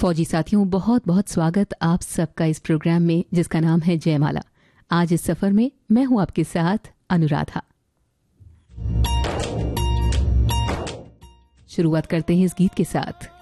फौजी साथियों, बहुत बहुत स्वागत आप सबका इस प्रोग्राम में जिसका नाम है जयमाला। आज इस सफर में मैं हूं आपके साथ अनुराधा। शुरुआत करते हैं इस गीत के साथ।